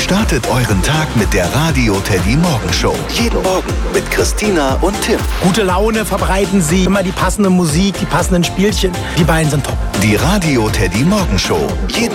Startet euren Tag mit der Radio Teddy Morgen Show. Jeden Morgen mit Christina und Tim. Gute Laune verbreiten sie, immer die passende Musik, die passenden Spielchen. Die beiden sind top. Die Radio Teddy Morgen Show. Jeden